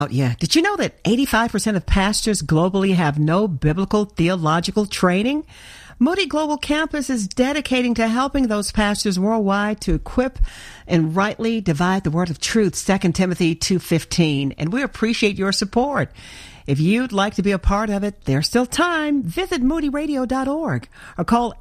Yeah. Did you know that 85% of pastors globally have no biblical theological training? Moody Global Campus is dedicating to helping those pastors worldwide to equip and rightly divide the word of truth, 2 Timothy 2:15. And we appreciate your support. If you'd like to be a part of it, there's still time. Visit moodyradio.org or call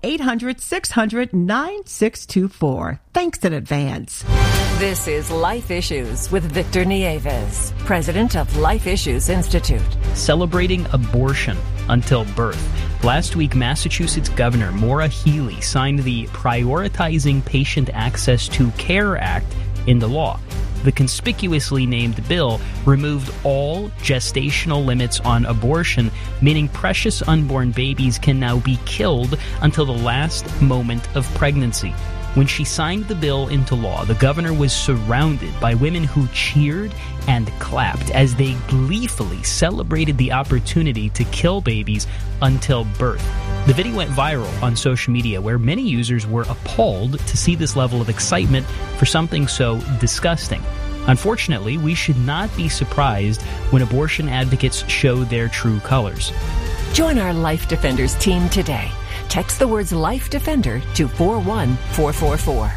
800-600-9624. Thanks in advance. This is Life Issues with Victor Nieves, president of Life Issues Institute. Celebrating abortion until birth. Last week, Massachusetts Governor Maura Healey signed the Prioritizing Patient Access to Care Act into law. The conspicuously named bill removed all gestational limits on abortion, meaning precious unborn babies can now be killed until the last moment of pregnancy. When she signed the bill into law, the governor was surrounded by women who cheered and clapped as they gleefully celebrated the opportunity to kill babies until birth. The video went viral on social media, where many users were appalled to see this level of excitement for something so disgusting. Unfortunately, we should not be surprised when abortion advocates show their true colors. Join our Life Defenders team today. Text the words Life Defender to 41444.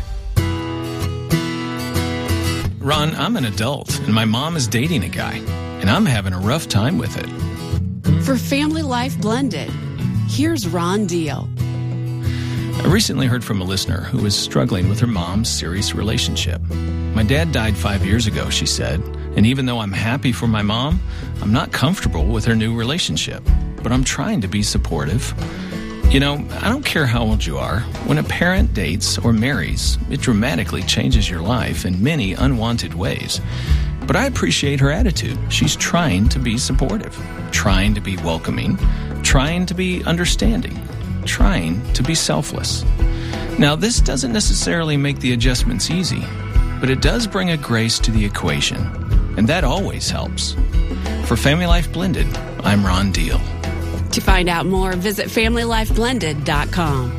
Ron, I'm an adult, and my mom is dating a guy, and I'm having a rough time with it. For Family Life Blended, here's Ron Deal. I recently heard from a listener who was struggling with her mom's serious relationship. My dad died 5 years ago, she said, and even though I'm happy for my mom, I'm not comfortable with her new relationship. But I'm trying to be supportive. You know, I don't care how old you are. When a parent dates or marries, it dramatically changes your life in many unwanted ways. But I appreciate her attitude. She's trying to be supportive, trying to be welcoming, trying to be understanding, trying to be selfless. Now, this doesn't necessarily make the adjustments easy, but it does bring a grace to the equation, and that always helps. For Family Life Blended, I'm Ron Deal. To find out more, visit FamilyLifeBlended.com.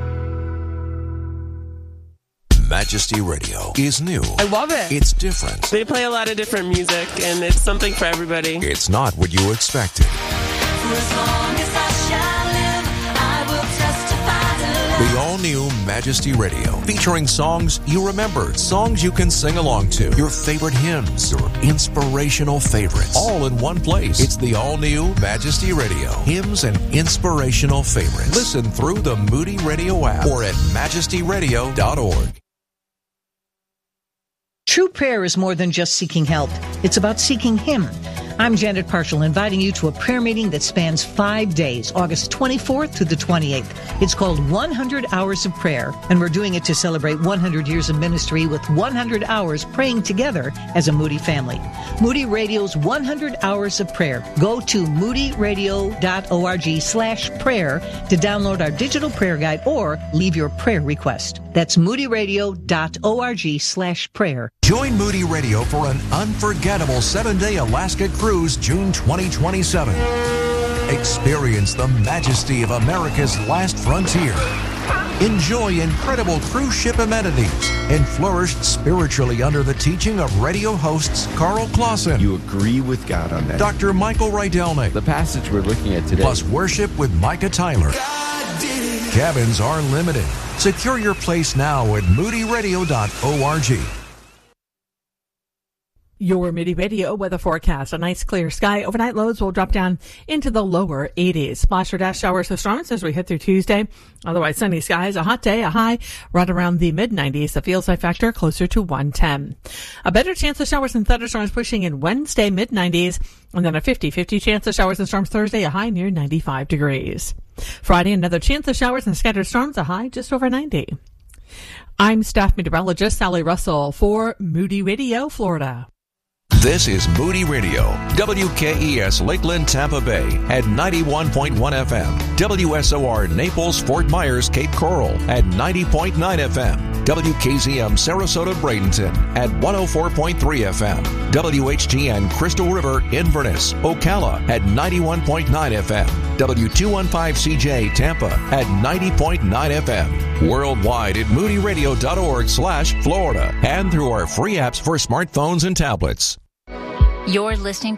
Majesty Radio is new. I love it. It's different. They play a lot of different music, and it's something for everybody. It's not what you expected. For as long as I shall live, I will testify to love. The all-new Majesty Radio, featuring songs you remember, songs you can sing along to, your favorite hymns, your inspirational favorites, all in one place. It's the all-new Majesty Radio, hymns and inspirational favorites. Listen through the Moody Radio app or at majestyradio.org. True prayer is more than just seeking help. It's about seeking Him. I'm Janet Parshall, inviting you to a prayer meeting that spans 5 days, August 24th through the 28th. It's called 100 Hours of Prayer, and we're doing it to celebrate 100 years of ministry with 100 hours praying together as a Moody family. Moody Radio's 100 Hours of Prayer. Go to moodyradio.org/prayer to download our digital prayer guide or leave your prayer request. That's moodyradio.org/prayer. Join Moody Radio for an unforgettable 7-day Alaska cruise, June 2027. Experience the majesty of America's last frontier. Enjoy incredible cruise ship amenities and flourish spiritually under the teaching of radio hosts Carl Clausen. You agree with God on that. Dr. Michael Rydelnik. The passage we're looking at today. Plus worship with Micah Tyler. Cabins are limited. Secure your place now at moodyradio.org. Your Moody Radio weather forecast. A nice clear sky. Overnight lows will drop down into the lower 80s. Splash or dash showers with storms as we head through Tuesday. Otherwise, sunny skies. A hot day. A high right around the mid-90s. The feels like factor closer to 110. A better chance of showers and thunderstorms pushing in Wednesday, mid-90s. And then a 50-50 chance of showers and storms Thursday. A high near 95 degrees. Friday, another chance of showers and scattered storms. A high just over 90. I'm staff meteorologist Sally Russell for Moody Radio, Florida. This is Moody Radio, WKES Lakeland, Tampa Bay at 91.1 FM, WSOR Naples, Fort Myers, Cape Coral at 90.9 FM, WKZM Sarasota, Bradenton at 104.3 FM, WHGN Crystal River, Inverness, Ocala at 91.9 FM, W215CJ Tampa at 90.9 FM, worldwide at moodyradio.org/Florida, and through our free apps for smartphones and tablets. You're listening